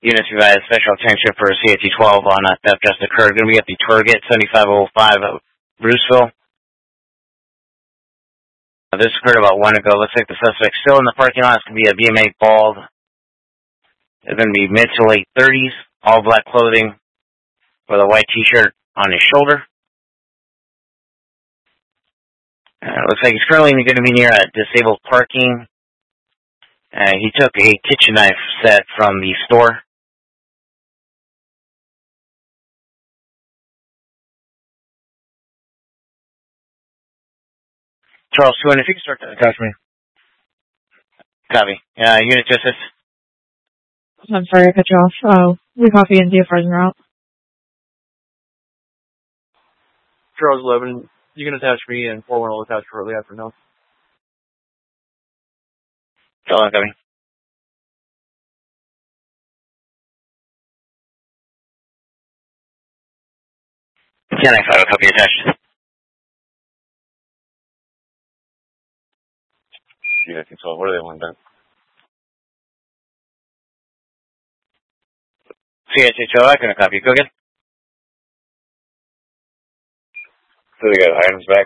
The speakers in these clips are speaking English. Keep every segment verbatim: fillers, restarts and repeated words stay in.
Units provide special attention for C H E twelve on a theft just occurred. Going to be at the Target, seventy-five oh five Bruceville. Uh, this occurred about one ago. Looks like the suspect still in the parking lot. It's going to be a B M A bald. It's going to be mid to late thirties, all black clothing with a white t-shirt on his shoulder. Uh, looks like he's currently going to be near a disabled parking. Uh, he took a kitchen knife set from the store. Charles two, if you can start to touch me. Copy. Uh, unit justice. I'm sorry I cut you off. Uh, we copy in D F R's en route. Charles eleven, you can attach me and four one will attach shortly after now. Charles, copy. ten nine five, copy attached. Yeah, control. What do they want done? C H H O, I couldn't copy. Go again. So they got items back?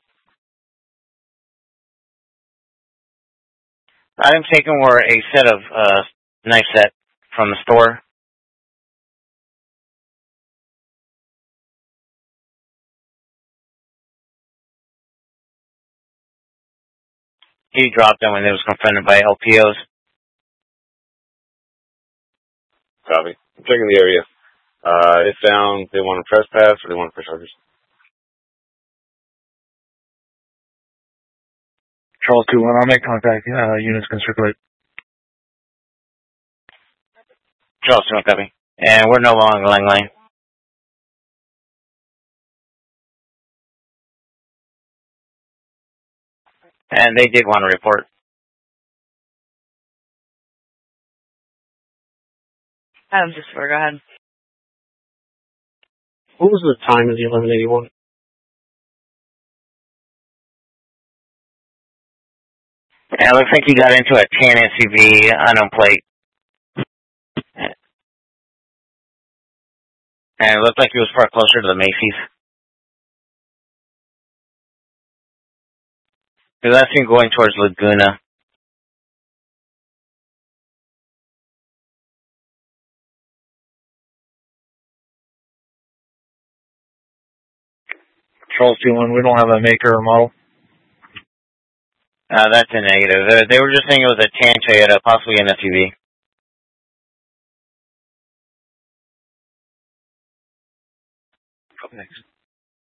Items taken were a set of uh, knife set from the store. He dropped them when they was confronted by L P Os. Copy. I'm checking the area. Uh, if found, they want to trespass or they want to press charges? Charles two one, I'll make contact. Uh, units can circulate. Charles two one, copy. And we're no longer Lang Lane. And they did want to report. Adam just go ahead. What was the time of the eleven eighty-one? Yeah, it looks like he got into a tan S U V, unknown plate. And it looked like he was far closer to the Macy's. He left him going towards Laguna. Charles two one, we don't have a maker or model. Uh, that's a negative. They, they were just saying it was a tan Toyota, possibly an S U V. Next.